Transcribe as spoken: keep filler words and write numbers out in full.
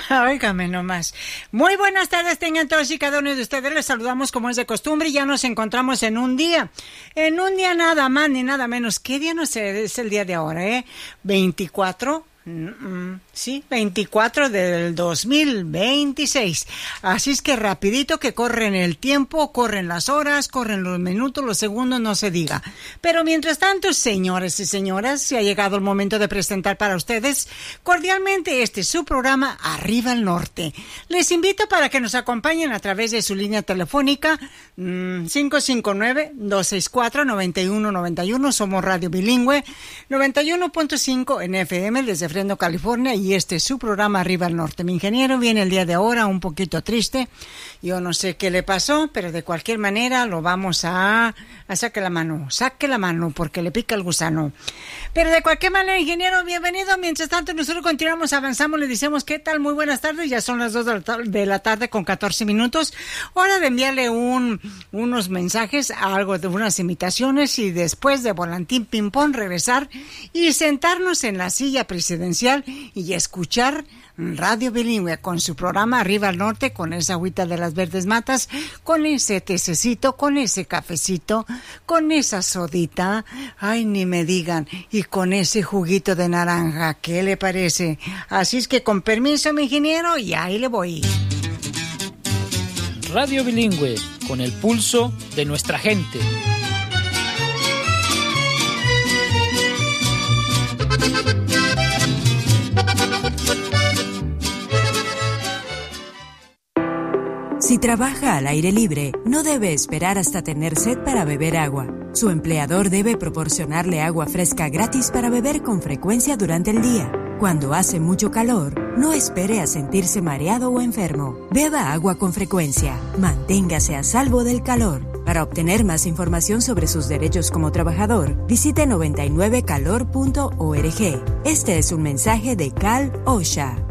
Óigame nomás. Muy buenas tardes tengan todos y cada uno de ustedes. Les saludamos como es de costumbre y ya nos encontramos en un día. En un día nada más ni nada menos. ¿Qué día no sé? Es el día de ahora, ¿eh? veinticuatro. Mm-mm. Sí, veinticuatro del dos mil veintiséis. Así es que rapidito que corren el tiempo, corren las horas, corren los minutos, los segundos, no se diga. Pero mientras tanto, señores y señoras, se ha llegado el momento de presentar para ustedes cordialmente este su programa Arriba al Norte. Les invito para que nos acompañen a través de su línea telefónica mmm, cinco cinco nueve, dos seis cuatro, nueve uno nueve uno. Somos radio bilingüe noventa y uno punto cinco en F M desde Fresno, California, y este es su programa Arriba al Norte. Mi ingeniero viene el día de ahora un poquito triste. Yo no sé qué le pasó, pero de cualquier manera lo vamos a, a saque la mano, saque la mano porque le pica el gusano. Pero de cualquier manera, ingeniero, bienvenido. Mientras tanto, nosotros continuamos, avanzamos, le decimos qué tal, muy buenas tardes. Ya son las dos de la tarde con catorce minutos. Hora de enviarle un, unos mensajes, algo de unas imitaciones y después de volantín ping-pong regresar y sentarnos en la silla presidencial y escuchar Radio Bilingüe con su programa Arriba al Norte, con esa agüita de las verdes matas, con ese tececito, con ese cafecito, con esa sodita, ay, ni me digan, y con ese juguito de naranja, ¿qué le parece? Así es que con permiso, mi ingeniero, y ahí le voy. Radio Bilingüe, con el pulso de nuestra gente. Si trabaja al aire libre, no debe esperar hasta tener sed para beber agua. Su empleador debe proporcionarle agua fresca gratis para beber con frecuencia durante el día. Cuando hace mucho calor, no espere a sentirse mareado o enfermo. Beba agua con frecuencia. Manténgase a salvo del calor. Para obtener más información sobre sus derechos como trabajador, visite noventa y nueve calor punto org. Este es un mensaje de Cal OSHA.